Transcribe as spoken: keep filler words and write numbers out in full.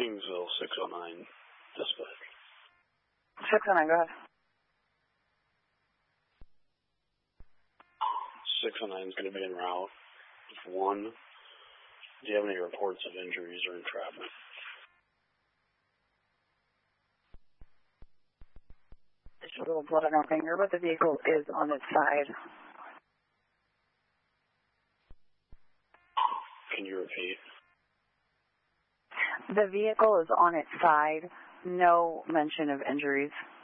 Kingsville, six oh nine, dispatch. six oh nine, go ahead. six oh nine is going to be en route. One, do you have any reports of injuries or entrapment? There's a little blood on our finger, but the vehicle is on its side. Can you repeat? The vehicle is on its side. No mention of injuries.